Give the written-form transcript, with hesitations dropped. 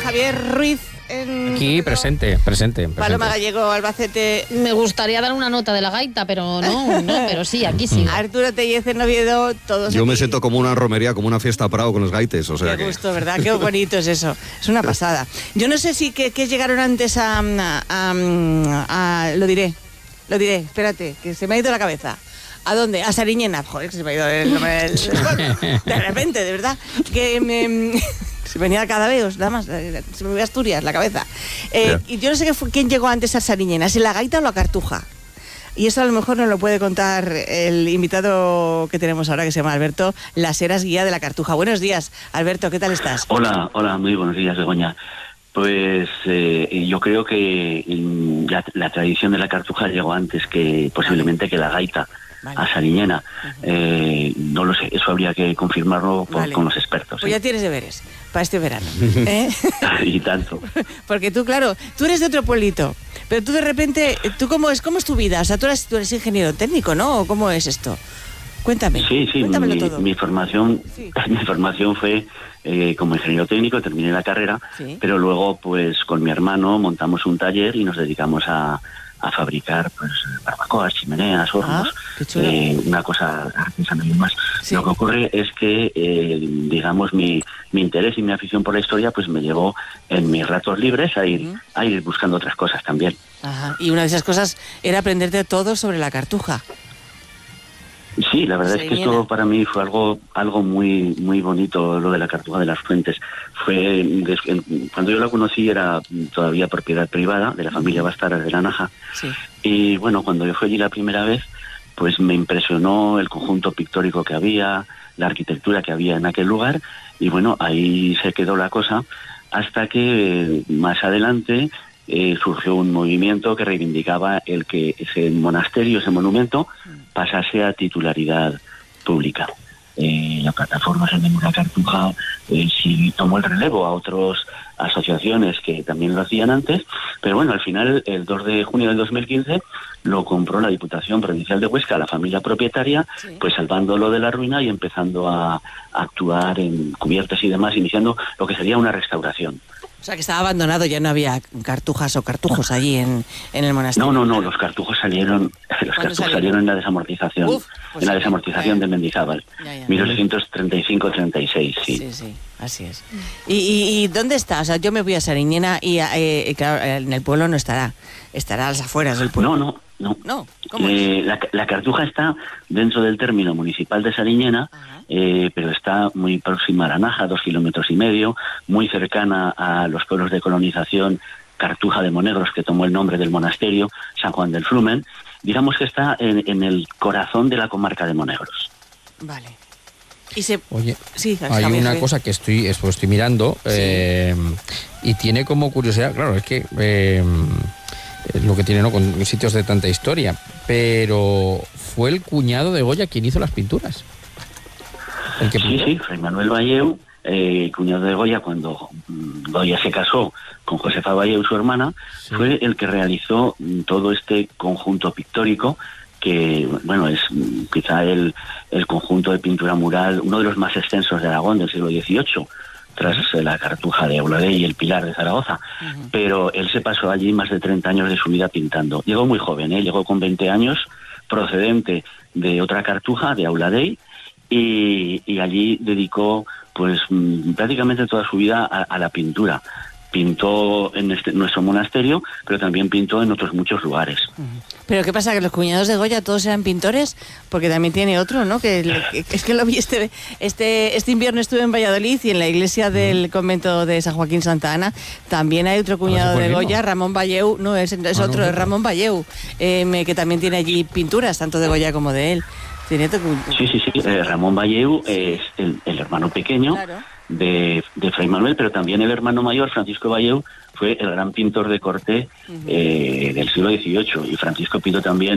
Javier Ruiz. Aquí, presente. Paloma Gallego, Albacete. Me gustaría dar una nota de la gaita, pero no, pero sí, aquí sí. Arturo Tellez en Oviedo, todos. Yo aquí. me siento como una romería, como una fiesta Prado con los gaites, o sea Qué gusto, ¿verdad? Qué bonito es eso. Es una pasada. Yo no sé si que llegaron antes a lo diré, espérate, que se me ha ido la cabeza. ¿A dónde? A Sariñena. Joder, que se me ha ido el nombre de repente, de verdad. Que se venía cada vez, nada más, se me ve Asturias, la cabeza. Y yo no sé quién llegó antes a Sariñena, si la gaita o la cartuja. Y eso a lo mejor nos lo puede contar el invitado que tenemos ahora, que se llama Alberto Las Heras, guía de la cartuja. Buenos días, Alberto, ¿qué tal estás? Hola, muy buenos días, Begoña. Pues yo creo que la tradición de la cartuja llegó antes que posiblemente que la gaita. Vale. A Sariñena. No lo sé, eso habría que confirmarlo con los expertos. Pues ya tienes deberes para este verano. Y tanto. Porque tú, claro, tú eres de otro pueblito, pero tú de repente, ¿cómo es tu vida? O sea, tú eres ingeniero técnico, ¿no? ¿O cómo es esto? Cuéntame. Sí, cuéntamelo todo. Mi formación fue como ingeniero técnico, terminé la carrera, pero luego pues con mi hermano montamos un taller y nos dedicamos a fabricar pues barbacoas, chimeneas, hornos, una cosa artesanal y más. Sí. Lo que ocurre es que, digamos, mi interés y mi afición por la historia pues me llevó en mis ratos libres a ir buscando otras cosas también. Ajá. Y una de esas cosas era aprenderte todo sobre la cartuja. Sí, la verdad es que esto para mí fue algo muy muy bonito, lo de la cartuja de las Fuentes. Cuando yo la conocí era todavía propiedad privada de la familia Bastaras de La Naja. Sí. Y bueno, cuando yo fui allí la primera vez, pues me impresionó el conjunto pictórico que había, la arquitectura que había en aquel lugar, y bueno, ahí se quedó la cosa hasta que más adelante surgió un movimiento que reivindicaba el que ese monasterio, ese monumento, pasase a titularidad pública. La plataforma San la Cartuja sí tomó el relevo a otras asociaciones que también lo hacían antes, pero bueno, al final, el 2 de junio del 2015, lo compró la Diputación Provincial de Huesca, la familia propietaria, pues salvándolo de la ruina y empezando a actuar en cubiertas y demás, iniciando lo que sería una restauración. O sea, que estaba abandonado, ya no había cartujas o cartujos allí en el monasterio. No, los cartujos salieron en la desamortización. Pues en la desamortización de Mendizábal. 1835-36, sí. Sí, así es. ¿Y dónde está? O sea, yo me voy a Sariñena y claro, en el pueblo no estará. Estará a las afueras del pueblo. No. ¿Cómo es? La cartuja está dentro del término municipal de Sariñena, pero está muy próxima a La Naja, 2,5 kilómetros, muy cercana a los pueblos de colonización Cartuja de Monegros, que tomó el nombre del monasterio, San Juan del Flumen. Digamos que está en el corazón de la comarca de Monegros. Vale. Oye, hay una cosa que estoy mirando y tiene como curiosidad, claro, es que lo que tiene, ¿no?, con sitios de tanta historia, pero fue el cuñado de Goya quien hizo las pinturas. Sí, Fray Manuel Valleu, cuñado de Goya, cuando Goya se casó con Josefa Valleu, su hermana, fue el que realizó todo este conjunto pictórico que, bueno, es quizá el conjunto de pintura mural, uno de los más extensos de Aragón del siglo XVIII, tras la Cartuja de Auladey y el Pilar de Zaragoza. Pero él se pasó allí más de 30 años de su vida pintando. Llegó muy joven, llegó con 20 años, procedente de otra Cartuja, de Auladey, y allí dedicó pues prácticamente toda su vida a la pintura. Pintó en nuestro monasterio, pero también pintó en otros muchos lugares. ¿Pero qué pasa? ¿Que los cuñados de Goya todos eran pintores? Porque también tiene otro, ¿no? Es que lo vi este invierno, estuve en Valladolid y en la iglesia del convento de San Joaquín Santa Ana también hay otro cuñado de Goya, Ramón Valleu. No, es otro, es Ramón Valleu, que también tiene allí pinturas, tanto de Goya como de él. Sí. Ramón Valleu es el hermano pequeño, claro, de Fray Manuel, pero también el hermano mayor, Francisco Valleu, fue el gran pintor de corte del siglo XVIII, y Francisco pintó también